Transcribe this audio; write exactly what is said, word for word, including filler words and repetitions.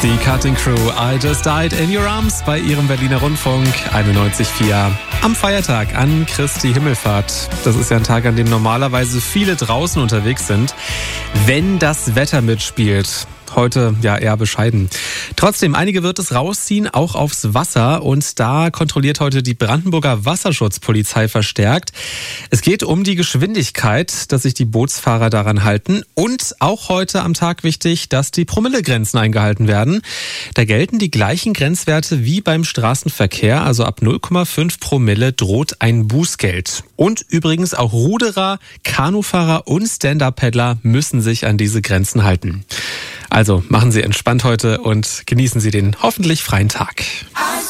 Die Cutting Crew, I Just Died in Your Arms bei ihrem Berliner Rundfunk einundneunzig Komma vier. Am Feiertag an Christi Himmelfahrt. Das ist ja ein Tag, an dem normalerweise viele draußen unterwegs sind, wenn das Wetter mitspielt. Heute ja eher bescheiden. Trotzdem, einige wird es rausziehen, auch aufs Wasser. Und da kontrolliert heute die Brandenburger Wasserschutzpolizei verstärkt. Es geht um die Geschwindigkeit, dass sich die Bootsfahrer daran halten. Und auch heute am Tag wichtig, dass die Promillegrenzen eingehalten werden. Da gelten die gleichen Grenzwerte wie beim Straßenverkehr. Also ab null Komma fünf Promille droht ein Bußgeld. Und übrigens auch Ruderer, Kanufahrer und Stand-Up-Paddler müssen sich an diese Grenzen halten. Also machen Sie entspannt heute und genießen Sie den hoffentlich freien Tag.